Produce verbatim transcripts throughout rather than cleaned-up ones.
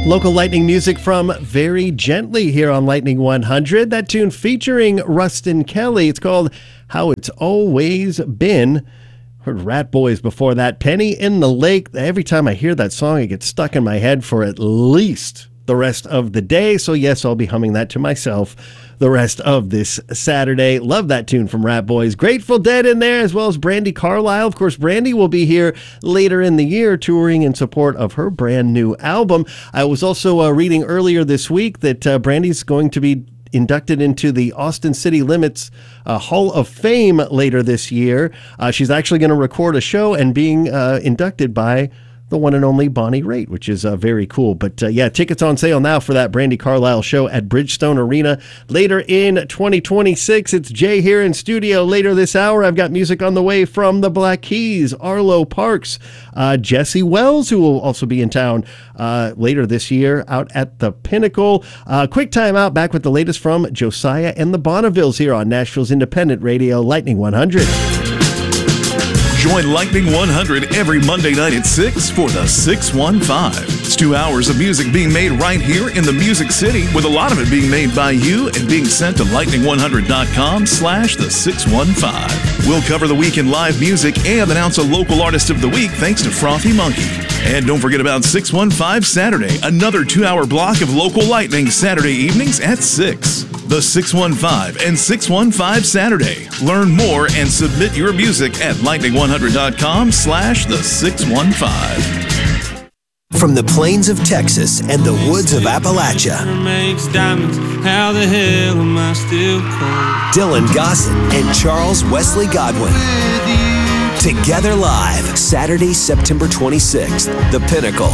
Local Lightning music from Very Gently here on Lightning one hundred. That tune featuring Rustin Kelly. It's called How It's Always Been. Heard Rat Boys before that. Penny in the Lake. Every time I hear that song, it gets stuck in my head for at least the rest of the day. So yes, I'll be humming that to myself the rest of this Saturday. Love that tune from Rat Boys. Grateful Dead in there, as well as Brandi Carlile. Of course, Brandi will be here later in the year touring in support of her brand new album. I was also uh, reading earlier this week that uh, Brandi's going to be inducted into the Austin City Limits uh, Hall of Fame later this year. Uh, she's actually going to record a show and being uh, inducted by the one and only Bonnie Raitt, which is uh, very cool. But uh, yeah, tickets on sale now for that Brandi Carlile show at Bridgestone Arena later in twenty twenty-six. It's Jay here in studio. Later this hour, I've got music on the way from the Black Keys, Arlo Parks, uh, Jesse Wells, who will also be in town uh, later this year out at the Pinnacle. Uh, quick time out, back with the latest from Josiah and the Bonnevilles here on Nashville's independent radio, Lightning one hundred. Join Lightning one hundred every Monday night at six for the six one five. It's two hours of music being made right here in the Music City, with a lot of it being made by you and being sent to lightning one hundred dot com slash the six one five. We'll cover the week in live music and announce a local artist of the week thanks to Frothy Monkey. And don't forget about six one five Saturday, another two-hour block of local Lightning Saturday evenings at six. The six one five and six one five Saturday. Learn more and submit your music at lightning one hundred dot com slash the six one five. From the plains of Texas and the woods of Appalachia, makes diamonds. How the hell am I still cold? Dylan Gossett and Charles Wesley Godwin. Together live, Saturday, September twenty-sixth, The Pinnacle.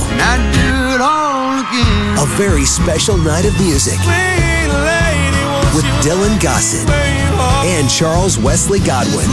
A very special night of music with Dylan Gossett and Charles Wesley Godwin.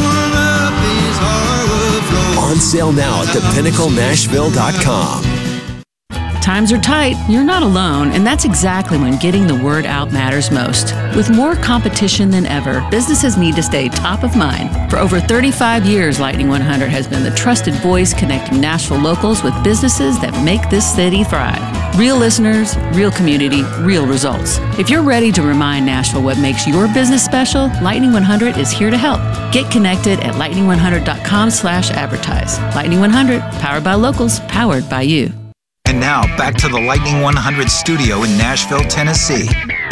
On sale now at the pinnacle nashville dot com. Times are tight, you're not alone, and that's exactly when getting the word out matters most. With more competition than ever, businesses need to stay top of mind. For over thirty-five years, Lightning one hundred has been the trusted voice connecting Nashville locals with businesses that make this city thrive. Real listeners, real community, real results. If you're ready to remind Nashville what makes your business special, Lightning one hundred is here to help. Get connected at lightning one hundred dot com slash advertise. Lightning one hundred, powered by locals, powered by you. And now, back to the Lightning one hundred studio in Nashville, Tennessee.